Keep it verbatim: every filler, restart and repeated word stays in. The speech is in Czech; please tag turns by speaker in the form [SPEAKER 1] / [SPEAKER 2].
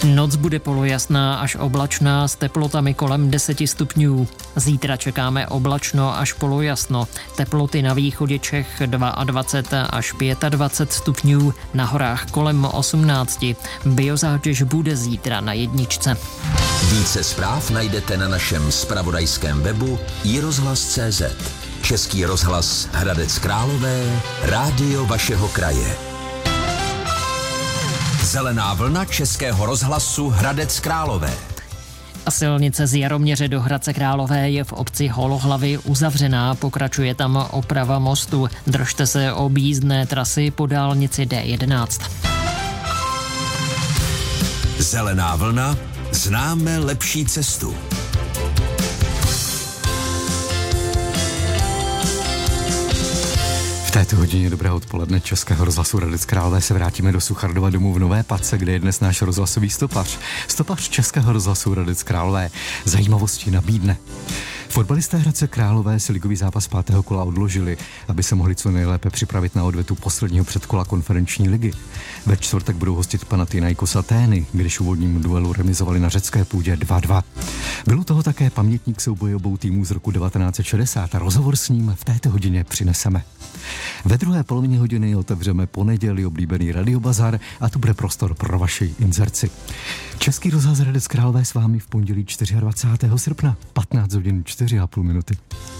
[SPEAKER 1] Noc bude polojasná až oblačná s teplotami kolem deseti stupňů. Zítra čekáme oblačno až polojasno. Teploty na východě Čech dvacet dva až dvacet pět stupňů, na horách kolem osmnáct. Biozátěž bude zítra na jedničce.
[SPEAKER 2] Více zpráv najdete na našem zpravodajském webu i rozhlas tečka cé zet. Český rozhlas Hradec Králové, rádio vašeho kraje. Zelená vlna Českého rozhlasu Hradec Králové.
[SPEAKER 1] A silnice z Jaroměře do Hradce Králové je v obci Holohlavy uzavřená, pokračuje tam oprava mostu. Držte se objízdné trasy po dálnici D jedenáct.
[SPEAKER 2] Zelená vlna, známe lepší cestu.
[SPEAKER 3] V této hodině dobrého odpoledne Českého rozhlasu Hradec Králové se vrátíme do Suchardova domu v Nové Pace, kde je dnes náš rozhlasový stopař. Stopař Českého rozhlasu Hradec Králové zajímavosti nabídne. Fotbalisté Hradce Králové si ligový zápas pátého kola odložili, aby se mohli co nejlépe připravit na odvetu posledního předkola konferenční ligy. Ve čtvrtek budou hostit Panathinaikos Atény, když v úvodním duelu remizovali na řecké půdě dva dva. Byl toho také pamětník souboje obou týmů z roku devatenáct set šedesát a rozhovor s ním v této hodině přineseme. Ve druhé polovině hodiny otevřeme pondělí oblíbený radiobazar a tu bude prostor pro vaši inzerci. Český rozhlas Hradec Králové s vámi v pondělí dvacátého čtvrtého srpna, patnáct hodin čtyři a půl minuty.